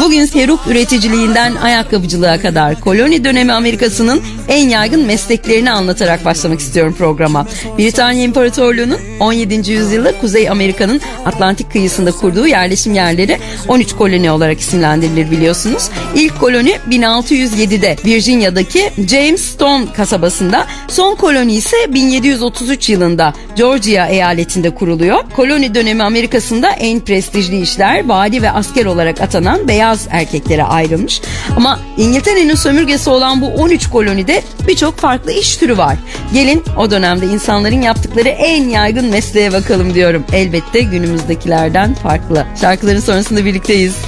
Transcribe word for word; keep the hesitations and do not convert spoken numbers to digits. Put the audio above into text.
Bugün peruk üreticiliğinden ayakkabıcılığa kadar koloni dönemi Amerika'sının en yaygın mesleklerini anlatarak başlamak istiyorum programa. Britanya İmparatorluğu'nun on yedinci yüzyılda Kuzey Amerika'nın Atlantik kıyısında kurduğu yerleşim yerleri on üç koloni olarak isimlendirilir biliyorsunuz. İlk koloni bin altı yüz yedide Virginia'daki Jamestown kasabasında, son koloni ise bin yedi yüz otuz üç yılında Georgia eyaletinde kuruluyor. Koloni dönemi Amerika'sında en prestijli işler vali ve asker olarak atanan beyaz erkeklere ayrılmış. Ama İngiltere'nin sömürgesi olan bu on üç kolonide birçok farklı iş türü var. Gelin o dönemde insanların yaptıkları en yaygın mesleğe bakalım diyorum. Elbette günümüzdekilerden farklı. Şarkıların sonrasında birlikteyiz.